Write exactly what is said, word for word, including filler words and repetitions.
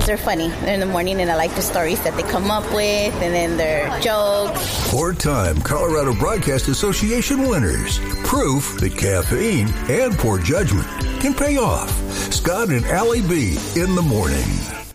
they're funny. They're in the morning, and I like the stories that they come up with, and then their jokes. Four-time Colorado Broadcast Association winners. Proof that caffeine and poor judgment can pay off. Scott and Allie B in the morning.